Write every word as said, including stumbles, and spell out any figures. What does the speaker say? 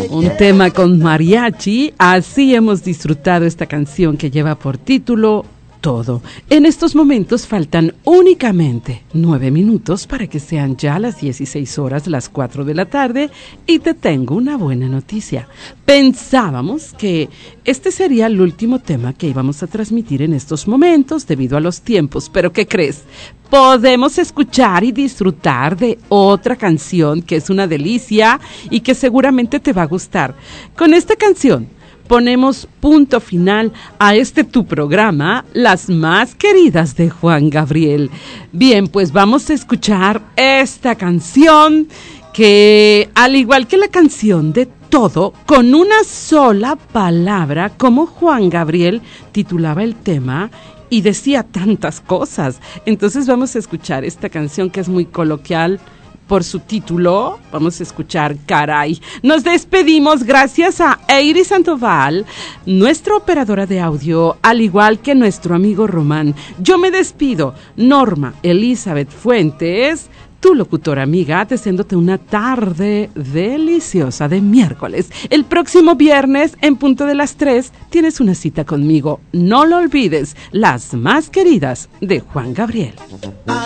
Un tema con mariachi, así hemos disfrutado esta canción que lleva por título Todo. En estos momentos faltan únicamente nueve minutos para que sean ya las dieciséis horas, las cuatro de la tarde, y te tengo una buena noticia. Pensábamos que este sería el último tema que íbamos a transmitir en estos momentos debido a los tiempos, pero ¿qué crees? Podemos escuchar y disfrutar de otra canción que es una delicia y que seguramente te va a gustar. Con esta canción ponemos punto final a este tu programa, Las Más Queridas de Juan Gabriel. Bien, pues vamos a escuchar esta canción que, al igual que la canción de Todo, con una sola palabra, como Juan Gabriel titulaba el tema y decía tantas cosas. Entonces vamos a escuchar esta canción que es muy coloquial por su título. Vamos a escuchar Caray. Nos despedimos gracias a Eiry Sandoval, nuestra operadora de audio, al igual que nuestro amigo Román. Yo me despido, Norma Elizabeth Fuentes, tu locutora amiga, deseándote una tarde deliciosa de miércoles. El próximo viernes, en punto de las tres, tienes una cita conmigo. No lo olvides, Las Más Queridas de Juan Gabriel.